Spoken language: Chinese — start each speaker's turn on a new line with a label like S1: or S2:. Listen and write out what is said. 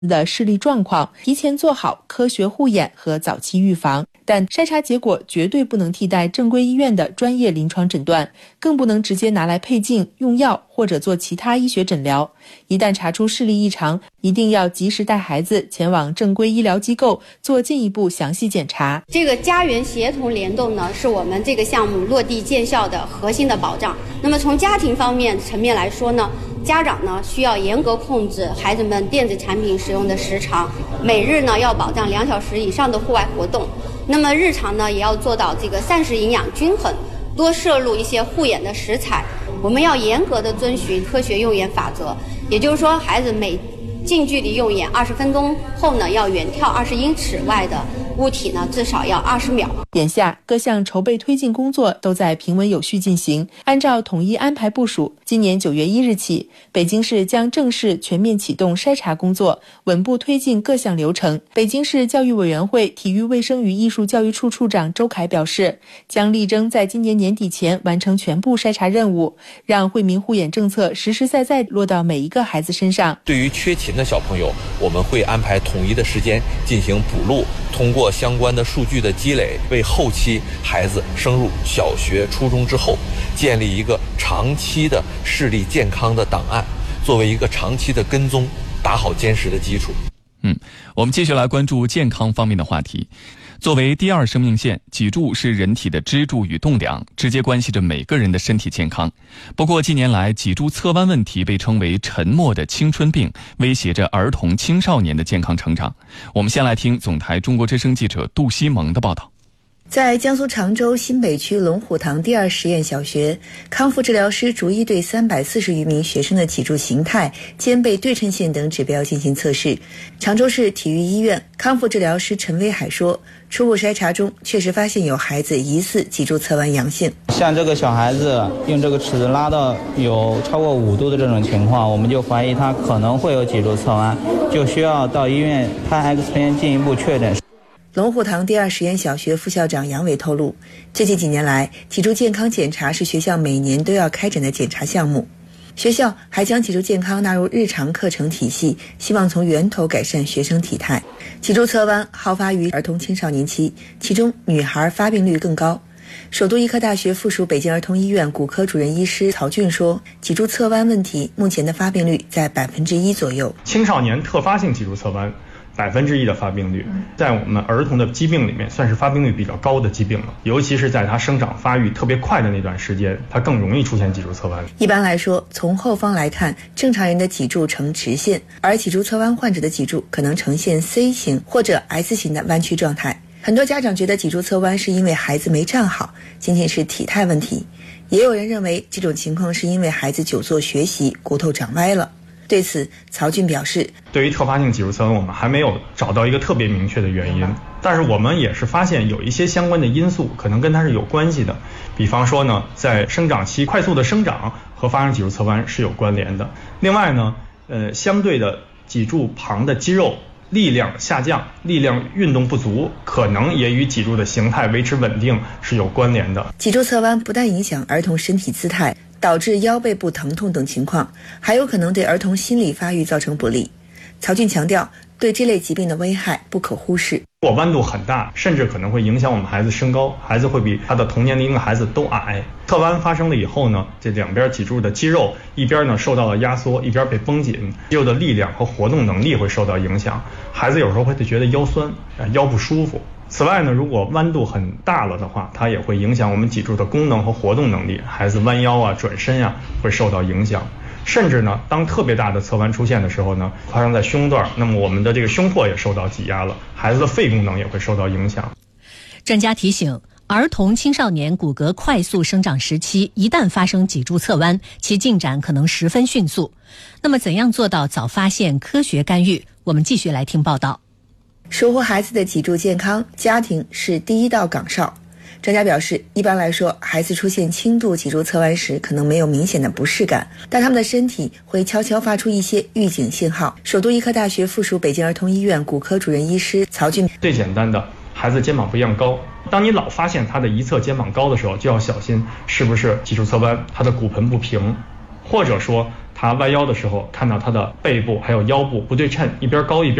S1: 的视力状况，提前做好科学护眼和早期预防。但筛查结果绝对不能替代正规医院的专业临床诊断，更不能直接拿来配镜、用药或者做其他医学诊疗。一旦查出视力异常，一定要及时带孩子前往正规医疗机构做进一步详细检查。
S2: 这个家园协同联动呢，是我们这个项目落地见效的核心的保障。那么从家庭方面层面来说呢，家长呢需要严格控制孩子们电子产品使用的时长，每日呢要保障2小时以上的户外活动。那么日常呢也要做到这个膳食营养均衡，多摄入一些护眼的食材。我们要严格的遵循科学用眼法则，也就是说，孩子每近距离用眼20分钟后呢，要远眺20英尺外的物体呢，至少要20秒。
S1: 眼下各项筹备推进工作都在平稳有序进行，按照统一安排部署，今年9月1日起，北京市将正式全面启动筛查工作，稳步推进各项流程。北京市教育委员会体育卫生与艺术教育处处长周凯表示，将力争在今年年底前完成全部筛查任务，让惠民护眼政策实实在在落到每一个孩子身上。
S3: 对于缺勤的小朋友，我们会安排统一的时间进行补录，通过相关的数据的积累，为后期孩子升入小学、初中之后，建立一个长期的视力健康的档案，作为一个长期的跟踪，打好坚实的基础。
S4: 我们继续来关注健康方面的话题。作为第二生命线，脊柱是人体的支柱与栋梁，直接关系着每个人的身体健康。不过近年来，脊柱侧弯问题被称为沉默的青春病，威胁着儿童青少年的健康成长。我们先来听总台中国之声记者杜西蒙的报道。
S5: 在江苏常州新北区龙虎堂第二实验小学，康复治疗师逐一对340余名学生的脊柱形态、肩背对称线等指标进行测试。常州市体育医院康复治疗师陈威海说，初步筛查中确实发现有孩子疑似脊柱侧弯阳性。
S6: 像这个小孩子用这个尺子拉到有超过5度的这种情况，我们就怀疑他可能会有脊柱侧弯，就需要到医院拍 X 片进一步确诊。
S5: 龙虎堂第二实验小学副校长杨伟透露，最近几年来，脊柱健康检查是学校每年都要开展的检查项目。学校还将脊柱健康纳入日常课程体系，希望从源头改善学生体态。脊柱侧弯好发于儿童青少年期，其中女孩发病率更高。首都医科大学附属北京儿童医院骨科主任医师曹俊说，脊柱侧弯问题目前的发病率在1%左右。
S7: 青少年特发性脊柱侧弯1%的发病率，在我们儿童的疾病里面算是发病率比较高的疾病了，尤其是在它生长发育特别快的那段时间，它更容易出现脊柱侧弯。
S5: 一般来说，从后方来看，正常人的脊柱呈直线，而脊柱侧弯患者的脊柱可能呈现 C 型或者 S 型的弯曲状态。很多家长觉得脊柱侧弯是因为孩子没站好，仅仅是体态问题，也有人认为这种情况是因为孩子久坐学习，骨头长歪了。对此，曹俊表示，
S7: 对于特发性脊柱侧弯，我们还没有找到一个特别明确的原因，但是我们也是发现有一些相关的因素可能跟它是有关系的。比方说呢，在生长期快速的生长和发生脊柱侧弯是有关联的。另外呢，相对的脊柱旁的肌肉力量下降，力量运动不足，可能也与脊柱的形态维持稳定是有关联的。
S5: 脊柱侧弯不但影响儿童身体姿态，导致腰背部疼痛等情况，还有可能对儿童心理发育造成不利。曹俊强调，对这类疾病的危害不可忽视。
S7: 如果弯度很大，甚至可能会影响我们孩子身高，孩子会比他的同年龄的孩子都矮。侧弯发生了以后呢，这两边脊柱的肌肉一边呢受到了压缩，一边被绷紧，肌肉的力量和活动能力会受到影响，孩子有时候会觉得腰酸，腰不舒服。此外呢，如果弯度很大了的话，它也会影响我们脊柱的功能和活动能力，孩子弯腰啊、转身啊会受到影响。甚至呢，当特别大的侧弯出现的时候呢，发生在胸段，那么我们的这个胸廓也受到挤压了，孩子的肺功能也会受到影响。
S8: 专家提醒，儿童青少年骨骼快速生长时期，一旦发生脊柱侧弯，其进展可能十分迅速。那么怎样做到早发现、科学干预？我们继续来听报道。
S5: 守护孩子的脊柱健康，家庭是第一道岗哨。专家表示，一般来说，孩子出现轻度脊柱侧弯时，可能没有明显的不适感，但他们的身体会悄悄发出一些预警信号。首都医科大学附属北京儿童医院骨科主任医师曹俊，
S7: 最简单的，孩子肩膀不一样高，当你老发现他的一侧肩膀高的时候，就要小心是不是脊柱侧弯，他的骨盆不平，或者说他弯腰的时候看到他的背部还有腰部不对称，一边高一边